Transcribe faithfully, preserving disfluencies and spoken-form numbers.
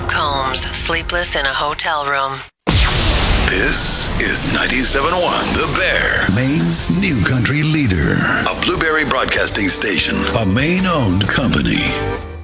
Luke Combs, sleepless in a hotel room. This is ninety-seven point one The Bear, Maine's new country leader. A Blueberry Broadcasting Station, a Maine-owned company.